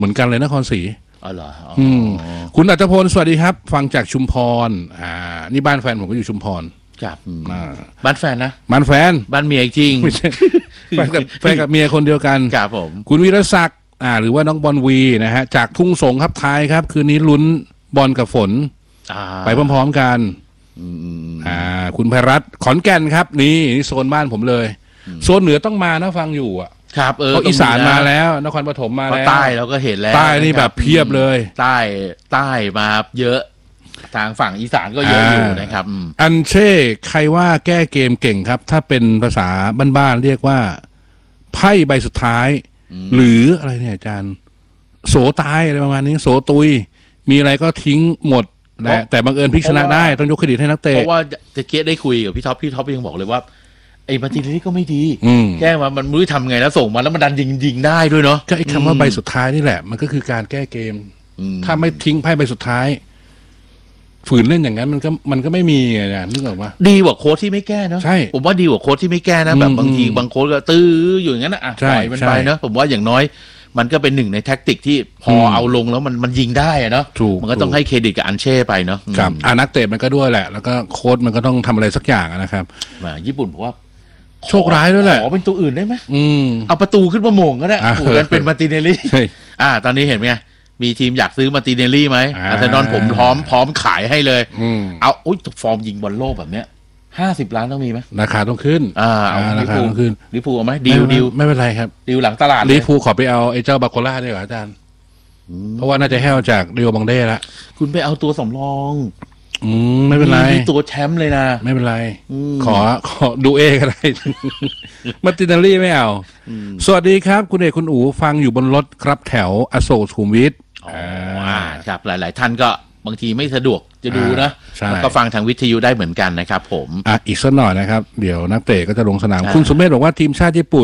เหมือนกันเลยนครศรีอ๋อเหรอคุณอัตพลสวัสดีครับฟังจากชุมพรนี่บ้านแฟนผมก็อยู่ชุมพรครับบ้านแฟนนะบ้านแฟนบ้านเมียจริงไม่ใช่แฟนกับเมียคนเดียวกันครับผมคุณวีรศักดิ์หรือว่าน้องบอลวีนะฮะจากทุ่งสงครับทายครับคืนนี้ลุ้นบอลกับฝนไปพร้อมๆกันคุณไพรัตน์ขอนแก่นครับนี่โซนบ้านผมเลยโซนเหนือต้องมานะฟังอยู่ครับเพราะอีสานมาแล้วนครปฐมมาแล้วใต้เราก็เห็นแล้วใต้นี่แบบเพียบเลยใต้มาเยอะทางฝั่งอีสานก็เยอะอยู่นะครับอันเช่ใครว่าแก้เกมเก่งครับถ้าเป็นภาษาบ้านๆเรียกว่าไพ่ใบสุดท้ายหรืออะไรเนี่ยอาจารย์โสตายอะไรประมาณนี้โสตุยมีอะไรก็ทิ้งหมดแต่บังเอิญพลิกชนะได้ต้องยกเครดิตให้นักเตะเพราะว่าจะเกียได้คุยกับพี่ท็อปยังบอกเลยว่าไอ้มาร์ติเนลลี่ก็ไม่ดีแก้มามันไม่รู้ทำไงแล้วส่งมาแล้วมันดันยิงได้ด้วยเนาะก็ไอ้คำว่าใบสุดท้ายนี่แหละมันก็คือการแก้เกมถ้าไม่ทิ้งไพ่ใบสุดท้ายฝืนเล่นอย่างนั้นมันก็ไม่มีนะนึกออกปะดีกว่าโค้ชที่ไม่แก้เนาะใช่ผมว่าดีกว่าโค้ชที่ไม่แก้นะแบบบางทีบางโค้ชก็ตื้ออยู่อย่างนั้นนะปล่อยมันไปเนาะผมว่าอย่างน้อยมันก็เป็นหนึ่งในแท็กติกที่พอเอาลงแล้วมันยิงได้อะเนาะมันก็ต้องให้เครดิตกับอันเช่ไปเนาะครับนักเตะมันก็ด้วยแหละแล้วก็โค้ชมันก็ต้องทำอะไรสักอย่างนะครับญี่ปุ่นผมว่าโชคร้ายด้วยแหละขอเป็นตัวอื่นได้ไหมเอาประตูขึ้นมาโมงก็ได้กันเป็นมาร์ติเนลลี่ตอนนี้เห็นไหมมีทีมอยากซื้อมาร์ติเนลลี่ไหมอาร์เซนอลผมพร้อมขายให้เลยเอาฟอร์มยิงบอลโลกแบบเนี้ย50 ล้านต้องมีไหมราคาต้องขึ้นราคาต้องขึ้นลิเวอร์พูลเอาไหมดิวไม่เป็นไรครับดิวหลังตลาดลิเวอร์พูลขอไปเอาไอ้เจ้าบาโคล่าได้เหรออาจารย์เพราะว่าน่าจะแห้วจากเรียวบังเด้ละคุณไปเอาตัวสำรองไม่เป็นไรตัวแชมป์เลยนะไม่เป็นไรขอดูเอก็ได้มาร์ติเนลลี่ไม่เอาสวัสดีครับคุณเอกคุณอู๋ฟังอยู่บนรถครับแถวอโศกสุขุมวิทครับหลายๆท่านก็บางทีไม่สะดวกจะดูนะแล้วก็ฟังทางวิทยุได้เหมือนกันนะครับผมอีกสักหน่อยนะครับเดี๋ยวนักเตะก็จะลงสนามคุณสุเมธบอกว่าทีมชาติญี่ปุ่น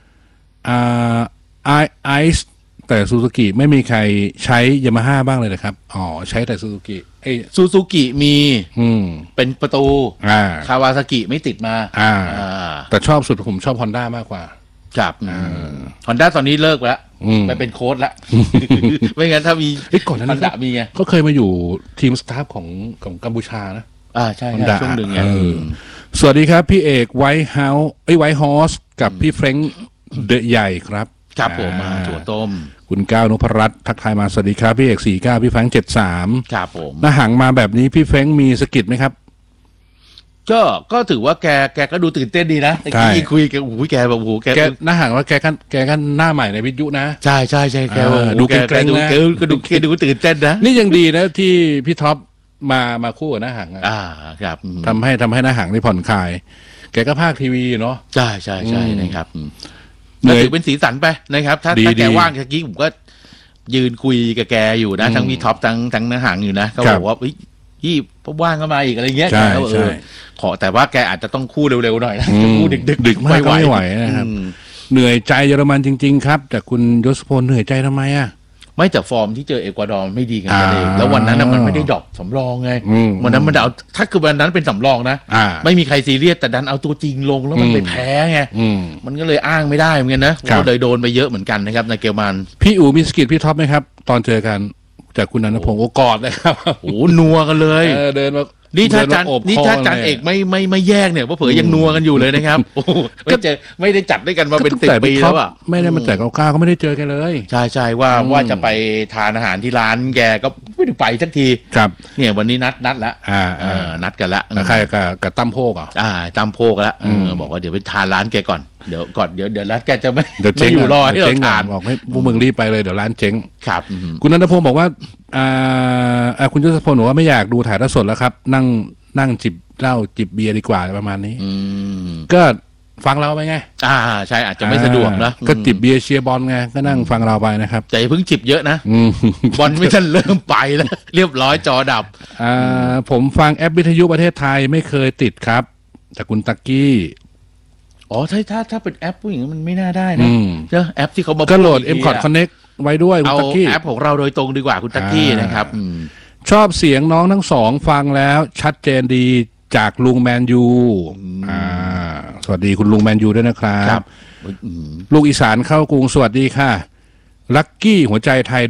ไอซ์แต่ซูซูกิไม่มีใครใช้ยามาฮ่าบ้างเลยนะครับใช้แต่ซูซูกิซูซูกิมีเป็นประตูคาวาซากิไม่ติดมาแต่ชอบสุดผมชอบฮอนด้ามากกว่าครับฮอนด้าตอนนี้เลิกแล้วไปเป็นโค้ชแล้วไม่งั้นถ้ามีก่อนนั้นมีไงเขาเคยมาอยู่ทีมสตาฟของกัมพูชานะใช่ช่วงหนึ่งไงสวัสดีครับพี่เอกไวท์เฮาส์ไวท์ฮอสกับพี่เฟรงค์เดอะใหญ่ครับครับผมมาถั่วต้มคุณก้าวนพรัตน์ทักทายมาสวัสดีครับพี่เอก49พี่แฟรงค์73 ครับผมหน้าหังมาแบบนี้พี่แฟรงค์มีสกิลไหมครับก็ถือว่าแกก็ดูตื่นเต้นดีนะแต่กี้คุยแกแกแบบแกหน้าหังว่าแกก็หน้าใหม่ในวิทยุนะใช่แกดูเกรงนะก็ดูตื่นเต้นนะนี่ยังดีนะที่พี่ท็อปมาคู่กับหน้าหังครับทำให้หน้าหังได้ผ่อนคลายแกก็ภาคทีวีเนาะใช่นะครับถือเป็นสีสันไปนะครับถ้าแกว่างกี้ผมก็ยืนคุยกับแกอยู่นะทั้งพี่ท็อปทั้งหน้าหังอยู่นะเขาบอกว่าพี่พอว่างก็มาอีกอะไรเงี้ยใช่ขอแต่ว่าแกอาจจะต้องคู่เร็วๆหน่อยนะคู่ดึกไม่ไหวนะครับเหนื่อยใจเยอรมันจริงๆครับแต่คุณยศพลเหนื่อยใจทำไมไม่แต่ฟอร์มที่เจอเอกวาดอร์ไม่ดีกันเลยแล้ววันนั้นมันไม่ได้ดรอปสำรองไงวันนั้นมันเอาถ้าคือวันนั้นเป็นสำรองนะไม่มีใครซีเรียสแต่ดันเอาตัวจริงลงแล้วมันไปแพ้ไงมันก็เลยอ้างไม่ได้เหมือนกันนะก็เลยโดนไปเยอะเหมือนกันนะครับในเกลมันพี่อู๋มีสกิลพี่ท็อปไหมครับตอนเจอกันจากคุณนันทพงศ์กอดเลยครับนัวกันเลยเดินมานี่ถ้าจันเอกไม่แยกเนี่ยว่าเผยยังนัวกันอยู่เลยนะครับไม่ได้จัดด้วยกันมาเป็น10 ปีแล้วไม่ได้มาแต่ก้าวก็ไม่ได้เจอกันเลยใช่ว่าจะไปทานอาหารที่ร้านแกก็ไม่ได้ไปสักทีครับเนี่ยวันนี้นัดแล้วนัดกันละใครกับตั้มโพกตั้มโพกแล้วบอกว่าเดี๋ยวไปทานร้านแกก่อนเดี๋ยวร้านแกจะไม่อยู่รอให้เราทานบอกให้พวกมึงรีบไปเลยเดี๋ยวร้านเจ๊งครับคุณนันทพงศ์บอกว่าคุณยศพลบอกว่าไม่อยากดูถ่ายทอดสดแล้วครับนั่งจิบเหล้าจิบเบียร์ดีกว่าประมาณนี้ก็ฟังเราไปไงใช่อาจจะไม่สะดวกนะก็จิบเบียร์เชียร์บอลไงก็นั่งฟังเราไปนะครับแต่อย่าเพิ่งจิบเยอะนะบอลไม่ทันเริ่มไปแล้วเรียบร้อยจอดับผมฟังแอปวิทยุประเทศไทยไม่เคยติดครับจากคุณตักกี้ถ้าเป็นแอปผู้หญิงมันไม่น่าได้นะเจ้าแอปที่เขามาก็โหลด M-Cot Connect ไว้ด้วยเอาแอปของเราโดยตรงดีกว่าคุณตักกี้นะครับชอบเสียงน้องทั้งสองฟังแล้วชัดเจนดีจากลุงแมนยูสวัสดีคุณลุงแมนยูด้วยนะครับลูกอีสานเข้ากรุงสวัสดีค่ะลักกี้หัวใจไทย